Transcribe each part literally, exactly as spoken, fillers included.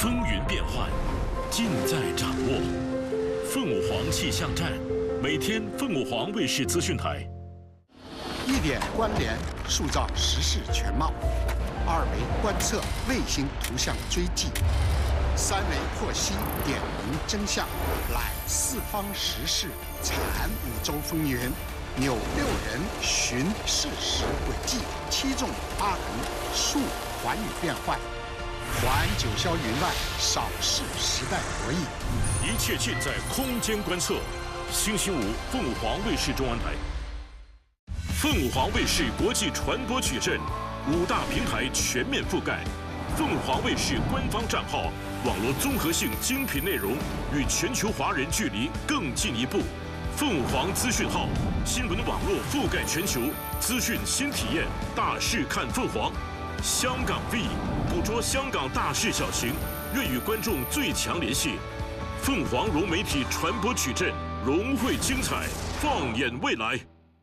风云变幻，尽在掌握。凤舞凰气象站，每天凤舞凰卫视资讯台。 一点关联，塑造时事全貌；二维观测，卫星图像追迹；三维剖析，点明真相。揽四方时事，铲五洲风云。 扭六人寻事实轨迹，七纵八横述寰宇变幻，环九霄云外，扫视时代博弈。 一切尽在空间观测。星期五，凤舞凰卫视中文台。凤舞凰卫视国际传播矩阵，五大平台全面覆盖。凤舞凰卫视官方账号，网络综合性精品内容，与全球华人距离更进一步。 凤舞凰资讯号，新闻网络覆盖全球，资讯新体验，大事看凤凰。香港 V 捕捉香港大事小情，愿与观众最强联系。凤凰融媒体传播矩阵，融汇精彩，放眼未来。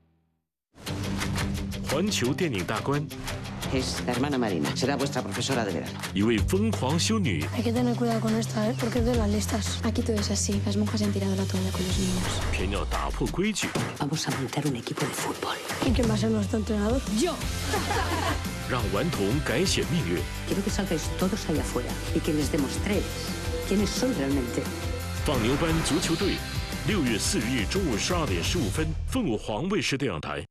环球电影大观。 Es la hermana Marina, será vuestra profesora de verano. 一位疯狂修女。 Hay que tener cuidado con esta, ¿eh? Porque es de las listas. Aquí todo es así. Las monjas han tirado la toalla con los niños. 偏要打破规矩。 Vamos a montar un equipo de fútbol. ¿Y quién va a ser nuestro entrenador? ¡Yo! 让顽童改写命运。 Quiero que salgáis todos allá afuera y que les demostréis quiénes sois realmente. 放牛班足球队，六月四日中午十二点十五分，凤舞凰卫视电影台。